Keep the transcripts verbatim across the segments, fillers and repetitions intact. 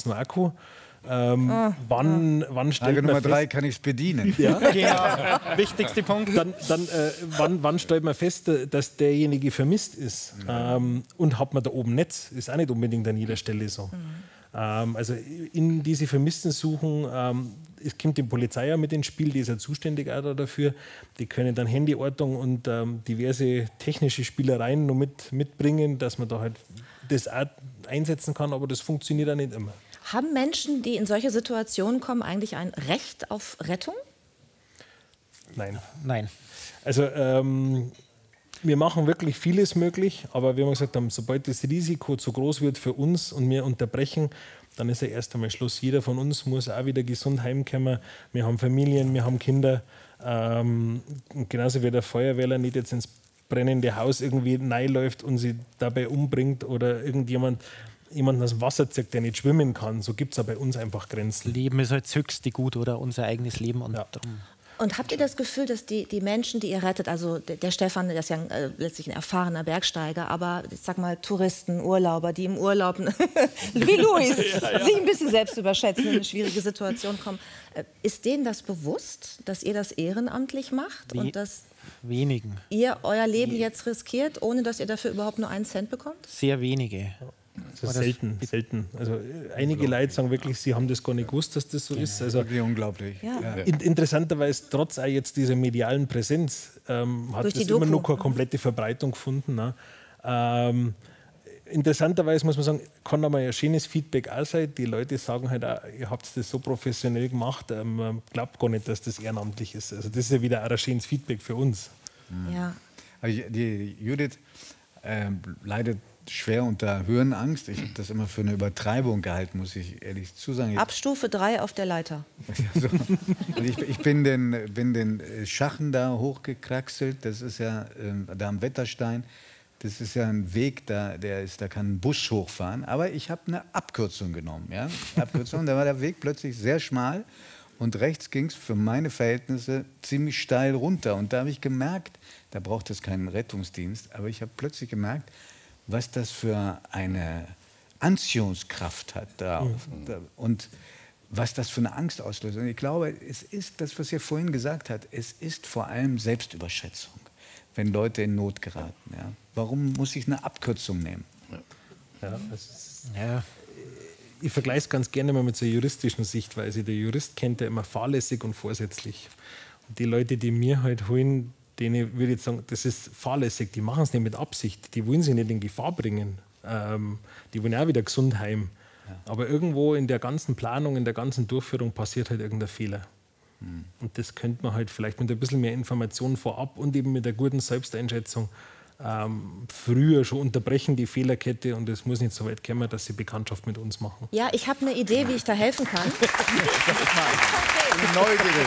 kurzen Akku. Ähm, oh, wann, ja. wann stellt Frage man Nummer fest, drei, kann ich es bedienen? Ja, genau. Wichtigste Punkt. Dann, dann äh, wann, wann stellt man fest, dass derjenige vermisst ist? Mhm. Ähm, und hat man da oben Netz? Ist auch nicht unbedingt an jeder Stelle so. Mhm. Ähm, also in diese Vermissten suchen, ähm, es kommt die Polizei ja mit ins Spiel, die ist ja zuständig auch dafür. Die können dann Handyortung und ähm, diverse technische Spielereien noch mit, mitbringen, dass man da halt das auch einsetzen kann, aber das funktioniert auch nicht immer. Haben Menschen, die in solche Situationen kommen, eigentlich ein Recht auf Rettung? Nein. Nein. Also ähm, wir machen wirklich vieles möglich, aber wie wir gesagt haben, sobald das Risiko zu groß wird für uns und wir unterbrechen, dann ist ja erst einmal Schluss. Jeder von uns muss auch wieder gesund heimkommen. Wir haben Familien, wir haben Kinder. Ähm, genauso wie der Feuerwehrler nicht jetzt ins brennende Haus irgendwie reinläuft und sie dabei umbringt oder irgendjemand jemanden aus dem Wasser zieht, der nicht schwimmen kann. So gibt es ja bei uns einfach Grenzen. Leben ist halt das höchste Gut oder unser eigenes Leben. Und, ja. darum. Und habt ihr das Gefühl, dass die, die Menschen, die ihr rettet, also der, der Stefan, der ist ja äh, letztlich ein erfahrener Bergsteiger, aber ich sag mal Touristen, Urlauber, die im Urlaub, wie Luis, ja, ja. sich ein bisschen selbst überschätzen, in eine schwierige Situation kommen. Äh, ist denen das bewusst, dass ihr das ehrenamtlich macht? Wie? Und dass Wenigen. ihr euer Leben jetzt riskiert, ohne dass ihr dafür überhaupt nur einen Cent bekommt? Sehr wenige. Das ist selten, selten. Also einige Leute sagen wirklich, sie haben das gar nicht gewusst, dass das so ja, ist. Also unglaublich. Ja. Ja. In, interessanterweise, trotz auch jetzt dieser medialen Präsenz, ähm, hat das immer noch keine komplette Verbreitung gefunden. Ne? Ähm, interessanterweise muss man sagen, kann aber ein schönes Feedback auch sein. Die Leute sagen halt auch, ihr habt das so professionell gemacht, ähm, man glaubt gar nicht, dass das ehrenamtlich ist. Also das ist ja wieder auch ein schönes Feedback für uns. Ja. Also die Judith äh, leidet schwer unter Höhenangst. Ich habe das immer für eine Übertreibung gehalten, muss ich ehrlich zusagen. Ab Stufe drei auf der Leiter. So. Und ich, ich bin, den, bin den Schachen da hochgekraxelt. Das ist ja äh, da am Wetterstein. Das ist ja ein Weg, da, der ist, da kann ein Bus hochfahren. Aber ich habe eine Abkürzung genommen. Ja? Abkürzung, da war der Weg plötzlich sehr schmal. Und rechts ging es für meine Verhältnisse ziemlich steil runter. Und da habe ich gemerkt, da braucht es keinen Rettungsdienst, aber ich habe plötzlich gemerkt, was das für eine Anziehungskraft hat da mhm. und was das für eine Angst auslöst. Und ich glaube, es ist das, was ihr vorhin gesagt habt, es ist vor allem Selbstüberschätzung, wenn Leute in Not geraten. Ja? Warum muss ich eine Abkürzung nehmen? Ja, ist, ja. Ich vergleiche es ganz gerne mal mit so einer juristischen Sichtweise. Der Jurist kennt ja immer fahrlässig und vorsätzlich. Und die Leute, die mir halt holen, denen würde ich sagen, das ist fahrlässig, die machen es nicht mit Absicht, die wollen sich nicht in Gefahr bringen, ähm, die wollen auch wieder gesund heim. Ja. Aber irgendwo in der ganzen Planung, in der ganzen Durchführung passiert halt irgendein Fehler. Mhm. Und das könnte man halt vielleicht mit ein bisschen mehr Informationen vorab und eben mit der guten Selbsteinschätzung ähm, früher schon unterbrechen, die Fehlerkette, und es muss nicht so weit kommen, dass sie Bekanntschaft mit uns machen. Ja, ich habe eine Idee, wie ich da helfen kann. Neugierig.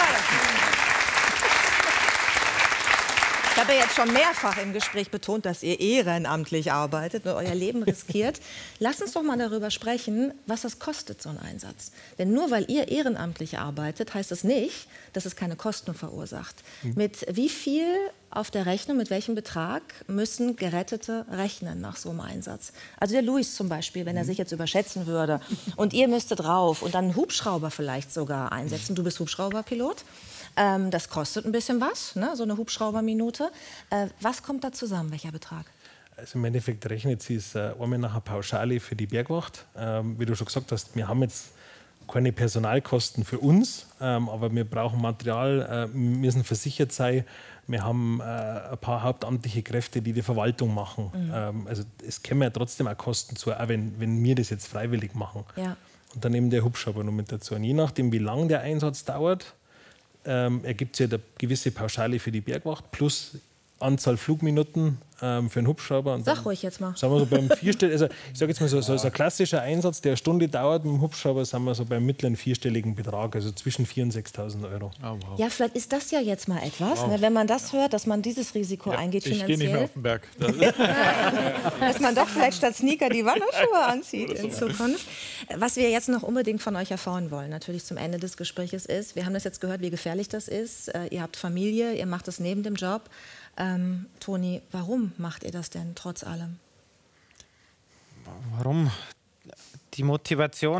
Ich habe ja jetzt schon mehrfach im Gespräch betont, dass ihr ehrenamtlich arbeitet und euer Leben riskiert. Lasst uns doch mal darüber sprechen, was das kostet, so ein Einsatz. Denn nur weil ihr ehrenamtlich arbeitet, heißt das nicht, dass es keine Kosten verursacht. Mhm. Mit wie viel auf der Rechnung, mit welchem Betrag müssen Gerettete rechnen nach so einem Einsatz? Also der Luis zum Beispiel, wenn er sich jetzt überschätzen würde und ihr müsstet rauf und dann einen Hubschrauber vielleicht sogar einsetzen. Du bist Hubschrauberpilot. Ähm, das kostet ein bisschen was, ne? So eine Hubschrauberminute. Äh, was kommt da zusammen, welcher Betrag? Also im Endeffekt rechnet sie es äh, einmal nach einer Pauschale für die Bergwacht. Ähm, wie du schon gesagt hast, wir haben jetzt keine Personalkosten für uns, ähm, aber wir brauchen Material, äh, müssen versichert sein. Wir haben äh, ein paar hauptamtliche Kräfte, die die Verwaltung machen. Mhm. Ähm, also es kämen ja trotzdem auch Kosten zu, auch wenn, wenn wir das jetzt freiwillig machen. Ja. Und dann eben der Hubschrauber noch mit dazu. Und je nachdem, wie lange der Einsatz dauert, ähm, ergibt sich ja eine gewisse Pauschale für die Bergwacht plus Anzahl Flugminuten ähm, für einen Hubschrauber. Und Sag dann, ruhig jetzt mal. Sagen wir so beim vierstelligen, also ich sage jetzt mal so, so, so ein klassischer Einsatz, der eine Stunde dauert mit dem Hubschrauber, sind wir so beim mittleren vierstelligen Betrag, also zwischen viertausend und sechstausend Euro. Oh, wow. Ja, vielleicht ist das ja jetzt mal etwas, Wow. ne, wenn man das hört, dass man dieses Risiko Ja, eingeht ich finanziell. gehe nicht mehr auf den Berg. Dass man doch vielleicht statt Sneaker die Wanderschuhe anzieht in Zukunft. Was wir jetzt noch unbedingt von euch erfahren wollen, natürlich zum Ende des Gesprächs ist, wir haben das jetzt gehört, wie gefährlich das ist. Ihr habt Familie, ihr macht das neben dem Job. Ähm, Toni, warum macht ihr das denn trotz allem? Warum? Die Motivation